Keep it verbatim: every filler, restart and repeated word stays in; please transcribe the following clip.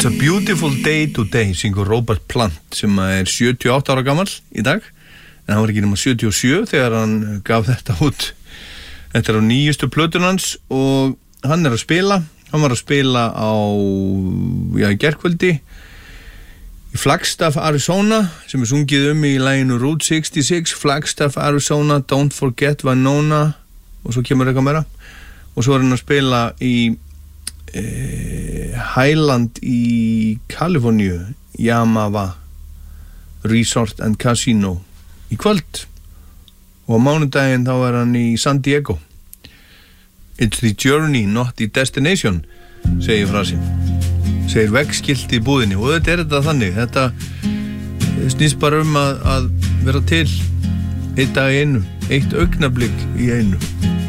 It's a beautiful day today, syngur Robert Plant sem er sjötíu og átta ára gamall í dag, en hann var ekki nema sjötíu og sjö þegar hann gaf þetta út. Þetta er á nýjustu plötun hans og hann er að spila, hann var að spila á, já, í gærkvöldi í Flagstaff, Arizona, sem er sungið um í laginu Route sextíu-sex, Flagstaff, Arizona, Don't Forget Winona, og svo kemur eitthvað meira. Og svo er hann að spila í eh, Highland í Kaliforníu, Yamava Resort and Casino í kvöld. Og á mánudaginn þá er hann í San Diego. It's the journey, not the destination, segir frasi. Segir veggskilti í búðinni. Og þetta er þetta þannig. Þetta snýst bara um að, að vera til eitt dag í einu. Eitt augnablik í einu.